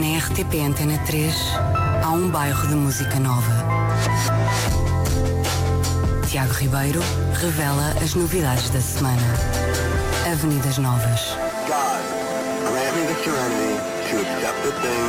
Na RTP Antena 3 há um bairro de música nova. Tiago Ribeiro revela as novidades da semana. Avenidas Novas. God, grant me the serenity to accept the things